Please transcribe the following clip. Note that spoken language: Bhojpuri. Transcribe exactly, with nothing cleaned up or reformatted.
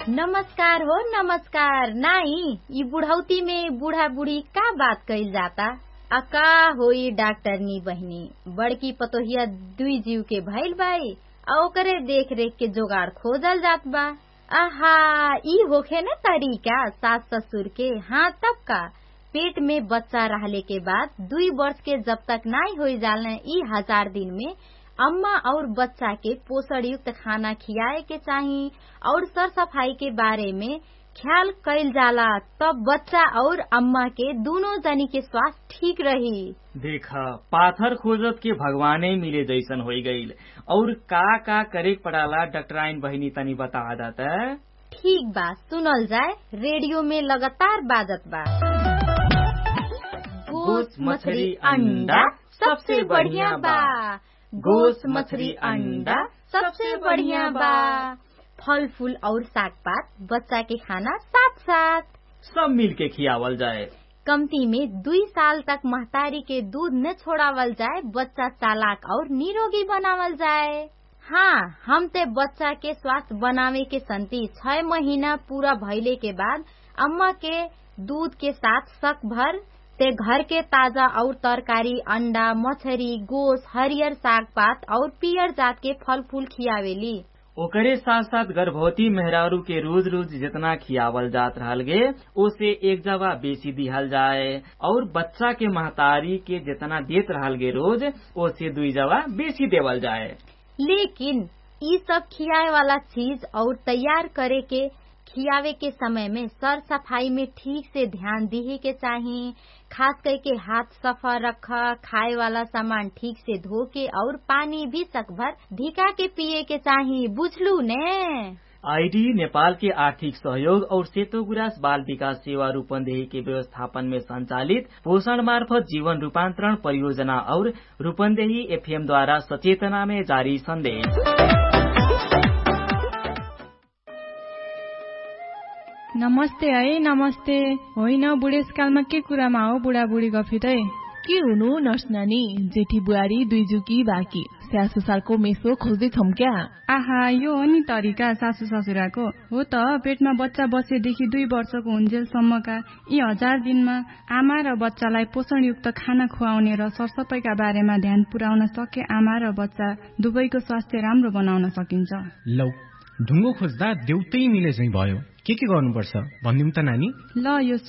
नमस्कार हो नमस्कार। नाई ई बुढ़ौती में बूढ़ा बूढ़ी का बात कइल जाता। अका होई डॉक्टरनी बहनी बड़की पतोहिया दुई जीव के भइल बाई आ ओकरे देख रेख के जोगाड़ खोजल जात बा। आहा ई होखे न तरीका सास ससुर के। हाँ तब का पेट में बच्चा रहले के बाद दुई वर्ष के जब तक नाई हो जालने ई हजार दिन में अम्मा और बच्चा के पोषण युक्त खाना खियाए के चाहिए और सर सफाई के बारे में ख्याल कइल जाला, तब बच्चा और अम्मा के दोनों जनी के स्वास्थ्य ठीक रही। देखा पाथर खोजत के भगवाने मिले जैसन हो गईल। और का का करे पड़ाला डॉक्टराइन बहिनी तनी बता देता। ठीक बा सुनल जाए, रेडियो में लगातार बाजत बा। गोस मछली अंडा सबसे बढ़िया बा। गोस मछली अंडा सबसे बढ़िया बा। फल फूल और साग पात बच्चा के खाना साथ साथ सब मिल के खियावल जाए। कमती में दुई साल तक महतारी के दूध न छोड़ावल जाए, बच्चा चालाक और निरोगी बनावल जाए। हाँ हम ते बच्चा के स्वास्थ्य बनावे के संति छह महीना पूरा भइले के बाद अम्मा के दूध के साथ शक भर ते घर के ताजा और तरकारी अंडा मछरी गोस हरियर साग पात और पियर जात के फल फूल खियावेली। ओकरे साथ साथ गर्भवती मेहरारू के रोज रोज जितना खियावल जात रहल गे ओसे एक जवा बेसी दिहल जाए और बच्चा के महतारी के जितना देत रहल गे रोज ओसे दुई जवा बेसी देवल जाए। लेकिन ई सब खियाए वाला चीज और तैयार करे के खियावे के समय में सर सफाई में ठीक से ध्यान दिहे के चाहिए। खास करके हाथ सफा रखा, खाए वाला सामान ठीक से धो के और पानी भी सकभर धिका के पिए के चाहिए, बुझलू ने। आईडी नेपाल के आर्थिक सहयोग और सेतो गुराँस बाल विकास सेवा रूपन्देही के व्यवस्थापन में संचालित पोषण मार्फत जीवन रूपांतरण परियोजना और रूपन्देही एफएम द्वारा सचेतना में जारी संदेश। नमस्ते है नमस्ते। होइन बुढेसकालमा के कुरामा हो बुढाबुढी गफित है? के हुनु नर्स नानी, जेठी बुहारी दुई जुकी बाँकी स्याहार सुसारको मेसो खोज्दैछौं क्या? आहा यो हो नि तरिका सासू ससुराको। हो त पेटमा बच्चा बसेदेखि दुई वर्षको हुन्जेलसम्मका यी हजार दिनमा आमा र बच्चालाई पोषणयुक्त खाना खुवाउने र सरसफाइका बारेमा ध्यान पुर्याउन सके आमा र बच्चा दुवैको स्वास्थ्य राम्रो बनाउन सकिन्छ। लौ ढुङ्गो खोज्दा देउतै मिले झैं भयो। के के गर्नुपर्छ भनिदिउँ त नानी? ल यो